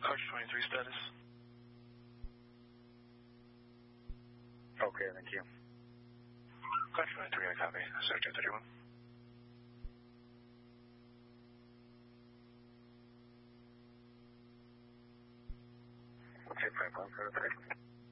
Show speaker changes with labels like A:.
A: Arch 23 status.
B: Okay, thank you.
A: Arch 23, I copy. Sector 31.
B: Okay, 5-1, 3.